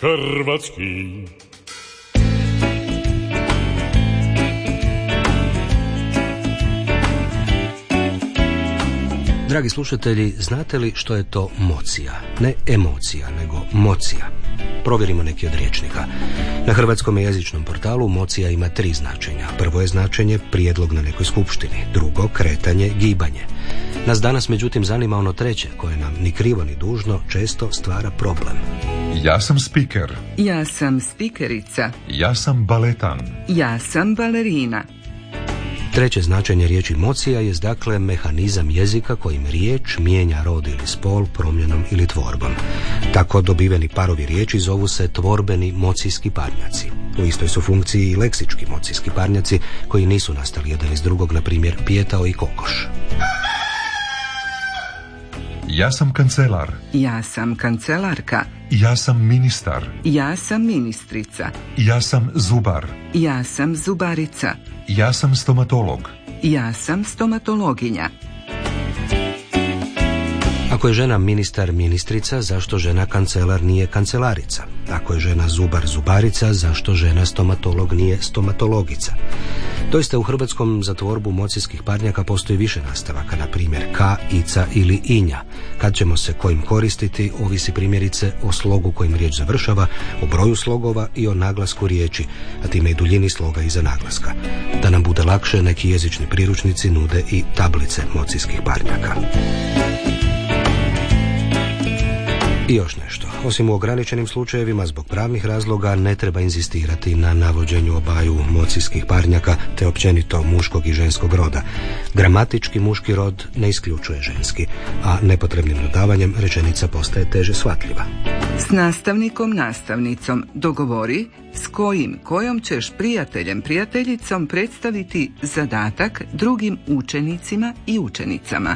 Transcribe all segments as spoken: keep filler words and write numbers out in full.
hrvatski. Dragi slušatelji, znate li što je to mocija? Ne emocija, nego mocija. Provjerimo neki od rječnika. Na hrvatskom jezičnom portalu mocija ima tri značenja. Prvo je značenje prijedlog na nekoj skupštini. Drugo, kretanje, gibanje. Nas danas međutim zanima ono treće, koje nam ni krivo ni dužno često stvara problem. Ja sam spiker. Ja sam spikerica. Ja sam baletan. Ja sam balerina. Treće značenje riječi mocija je dakle mehanizam jezika kojim riječ mijenja rod ili spol promjenom ili tvorbom. Tako dobiveni parovi riječi zovu se tvorbeni mocijski parnjaci. U istoj su funkciji i leksički mocijski parnjaci koji nisu nastali jedan iz drugog, na primjer pijetao i kokoš. Ja sam kancelar. Ja sam kancelarka. Ja sam ministar. Ja sam ministrica. Ja sam zubar. Ja sam zubarica. Ja sam stomatolog. Ja sam stomatologinja. Ako je žena ministar, ministrica, zašto žena kancelar nije kancelarica? Ako je žena zubar, zubarica, zašto žena stomatolog nije stomatologica? Doista u hrvatskom za tvorbu mocijskih parnjaka postoji više nastavaka, na primjer ka, ica ili inja. Kad ćemo se kojim koristiti, ovisi primjerice o slogu kojim riječ završava, o broju slogova i o naglasku riječi, a time i duljini sloga iza naglaska. Da nam bude lakše, neki jezični priručnici nude i tablice mocijskih parnjaka. I još nešto. Osim u ograničenim slučajevima, zbog pravnih razloga ne treba inzistirati na navođenju obaju mocijskih parnjaka, te općenito muškog i ženskog roda. Gramatički muški rod ne isključuje ženski, a nepotrebnim dodavanjem rečenica postaje teže shvatljiva. S nastavnikom, nastavnicom dogovori s kojim, kojom ćeš prijateljem, prijateljicom predstaviti zadatak drugim učenicima i učenicama.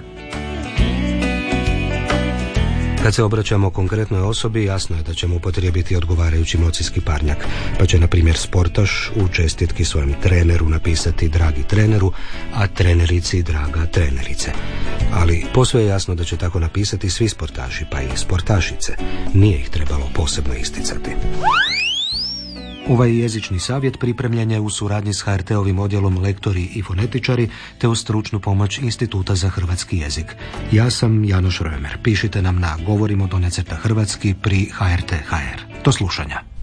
Kad se obraćamo konkretnoj osobi, jasno je da ćemo upotrijebiti odgovarajući mocijski parnjak, pa će, na primjer, sportaš u čestitki svojem treneru napisati dragi treneru, a trenerici draga trenerice. Ali posve je jasno da će tako napisati svi sportaši, pa i sportašice. Nije ih trebalo posebno isticati. Ovaj jezični savjet pripremljen je u suradnji s ha er te-ovim odjelom Lektori i fonetičari te uz stručnu pomoć Instituta za hrvatski jezik. Ja sam Janoš Römer. Pišite nam na govorimo do necrta hrvatski pri ha er te tačka ha er. Do slušanja.